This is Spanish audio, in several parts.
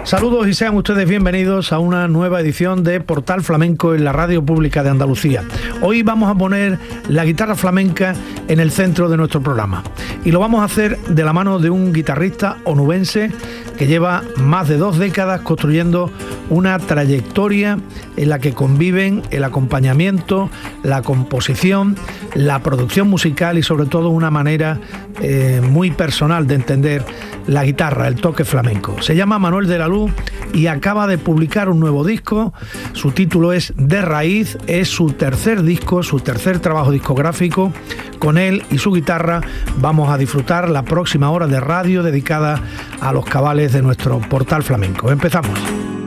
Saludos y sean ustedes bienvenidos a una nueva edición de Portal Flamenco en la Radio Pública de Andalucía. Hoy vamos a poner la guitarra flamenca en el centro de nuestro programa y lo vamos a hacer de la mano de un guitarrista onubense que lleva más de 2 décadas construyendo una trayectoria en la que conviven el acompañamiento, la composición, la producción musical y sobre todo una manera muy personal de entender la guitarra, el toque flamenco. Se llama Manuel de la Luz y acaba de publicar un nuevo disco. Su título es De Raíz, es su tercer disco, su tercer trabajo discográfico. Con él y su guitarra vamos a disfrutar la próxima hora de radio dedicada a los cabales de nuestro Portal Flamenco. Empezamos.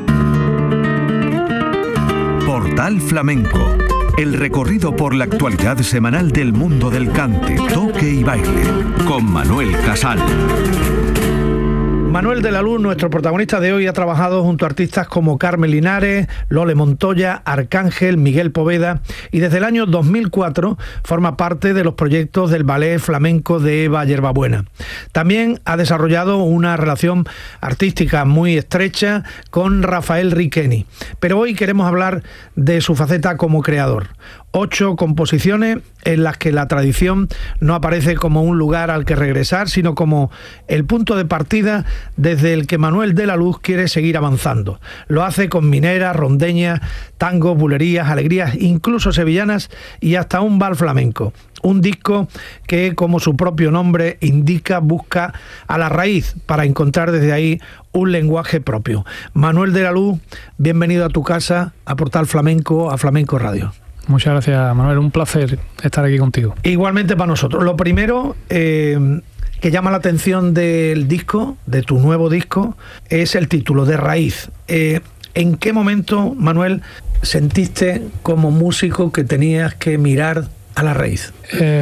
Portal Flamenco, el recorrido por la actualidad semanal del mundo del cante, toque y baile, con Manuel Casal. Manuel de la Luz, nuestro protagonista de hoy, ha trabajado junto a artistas como Carmen Linares, Lole Montoya, Arcángel, Miguel Poveda y desde el año 2004 forma parte de los proyectos del Ballet Flamenco de Eva Yerbabuena. También ha desarrollado una relación artística muy estrecha con Rafael Riqueni. Pero hoy queremos hablar de su faceta como creador. 8 composiciones en las que la tradición no aparece como un lugar al que regresar, sino como el punto de partida desde el que Manuel de la Luz quiere seguir avanzando. Lo hace con mineras, rondeñas, tangos, bulerías, alegrías, incluso sevillanas y hasta un vals flamenco. Un disco que, como su propio nombre indica, busca a la raíz para encontrar desde ahí un lenguaje propio. Manuel de la Luz, bienvenido a tu casa, a Portal Flamenco, a Flamenco Radio. Muchas gracias, Manuel. Un placer estar aquí contigo. Igualmente para nosotros. Lo primero que llama la atención del disco, de tu nuevo disco, es el título, De Raíz. ¿En qué momento, Manuel, sentiste como músico que tenías que mirar a la raíz?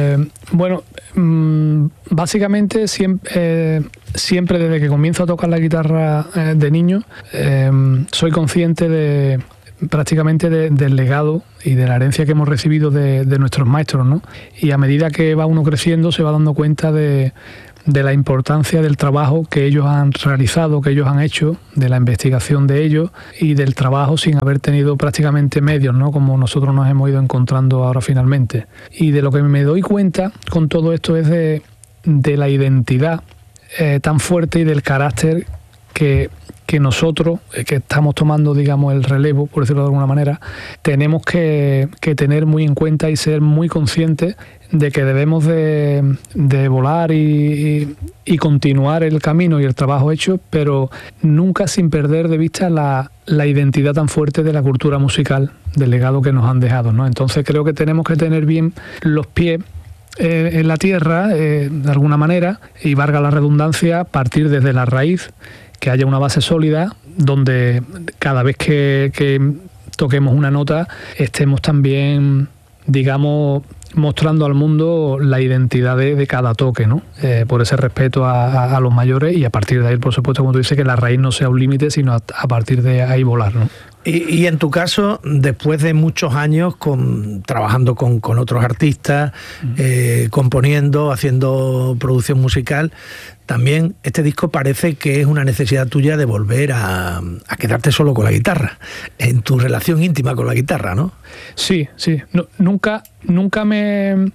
Básicamente siempre desde que comienzo a tocar la guitarra de niño, soy consciente prácticamente del legado y de la herencia que hemos recibido de nuestros maestros, ¿no? Y a medida que va uno creciendo se va dando cuenta de la importancia del trabajo que ellos han realizado, que ellos han hecho, de la investigación de ellos y del trabajo sin haber tenido prácticamente medios, ¿no? Como nosotros nos hemos ido encontrando ahora finalmente. Y de lo que me doy cuenta con todo esto es de la identidad tan fuerte y del carácter que nosotros, que estamos tomando, digamos, el relevo, por decirlo de alguna manera, tenemos que tener muy en cuenta y ser muy conscientes de que debemos de volar y continuar el camino y el trabajo hecho, pero nunca sin perder de vista la identidad tan fuerte de la cultura musical, del legado que nos han dejado, ¿no? Entonces creo que tenemos que tener bien los pies en la tierra, de alguna manera, y valga la redundancia, partir desde la raíz, que haya una base sólida donde cada vez que toquemos una nota estemos también, digamos, mostrando al mundo la identidad de cada toque, ¿no? Por ese respeto a los mayores y a partir de ahí, por supuesto, como tú dices, que la raíz no sea un límite, sino a partir de ahí volar, ¿no? Y en tu caso, después de muchos años trabajando con otros artistas, componiendo, haciendo producción musical, también este disco parece que es una necesidad tuya de volver a quedarte solo con la guitarra, en tu relación íntima con la guitarra, ¿no? Sí. Nunca me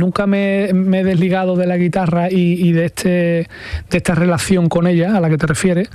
he desligado de la guitarra y de esta relación con ella a la que te refieres,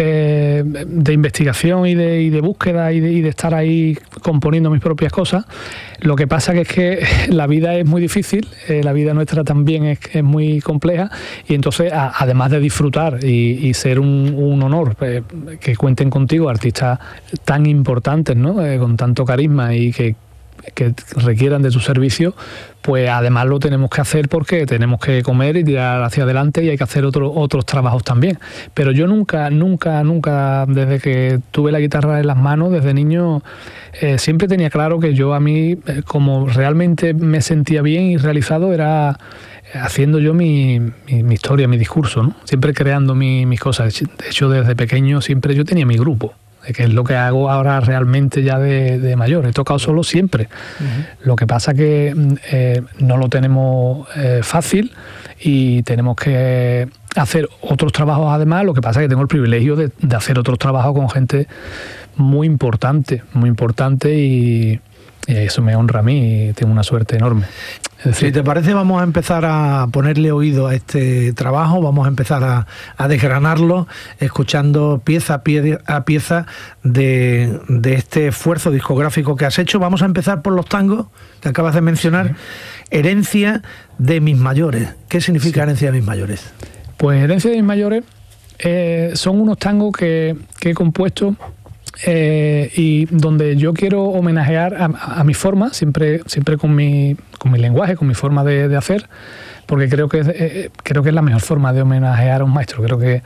de investigación y de búsqueda y de estar ahí componiendo mis propias cosas. Lo que pasa que es que la vida es muy difícil, la vida nuestra también es muy compleja y entonces además de disfrutar y ser un honor que cuenten contigo artistas tan importantes, ¿no? Con tanto carisma y que requieran de tu servicio, pues además lo tenemos que hacer porque tenemos que comer y tirar hacia adelante y hay que hacer otros trabajos también. Pero yo nunca, desde que tuve la guitarra en las manos, desde niño, siempre tenía claro que yo a mí, como realmente me sentía bien y realizado, era haciendo yo mi historia, mi discurso, ¿no? Siempre creando mis cosas. De hecho, desde pequeño siempre yo tenía mi grupo, que es lo que hago ahora realmente ya de mayor. He tocado solo siempre. Uh-huh. Lo que pasa que no lo tenemos fácil y tenemos que hacer otros trabajos además. Lo que pasa es que tengo el privilegio de hacer otros trabajos con gente muy importante y eso me honra a mí y tengo una suerte enorme. Es decir, si te parece, vamos a empezar a ponerle oído a este trabajo, vamos a empezar a desgranarlo, escuchando pieza a pieza de este esfuerzo discográfico que has hecho. Vamos a empezar por los tangos que acabas de mencionar. Sí. Herencia de mis mayores. ¿Qué significa herencia de mis mayores? Pues herencia de mis mayores son unos tangos que he compuesto y donde yo quiero homenajear a mi forma, siempre con mi lenguaje, con mi forma de hacer, porque creo que es la mejor forma de homenajear a un maestro. Creo que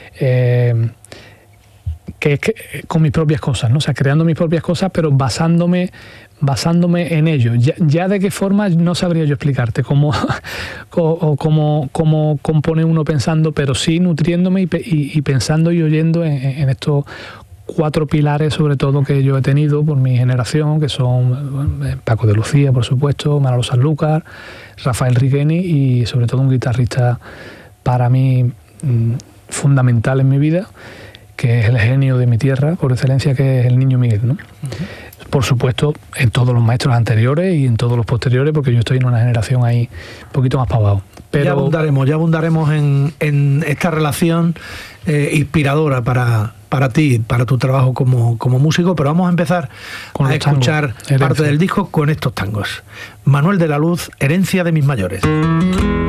con mis propias cosas, ¿no? O sea, creando mis propias cosas, pero basándome en ello. Ya de qué forma no sabría yo explicarte cómo compone uno pensando, pero sí nutriéndome y pensando y oyendo en estos 4 pilares, sobre todo, que yo he tenido por mi generación, que son Paco de Lucía, por supuesto, Manolo Sanlúcar, Rafael Riqueni y sobre todo un guitarrista para mí fundamental en mi vida, que es el genio de mi tierra por excelencia, que es el Niño Miguel, ¿no? Uh-huh. Por supuesto, en todos los maestros anteriores y en todos los posteriores, porque yo estoy en una generación ahí un poquito más para abajo. Pero ya abundaremos en esta relación inspiradora para ti, para tu trabajo como músico, pero vamos a empezar a escuchar parte del disco con estos tangos. Manuel de la Luz, Herencia de mis mayores.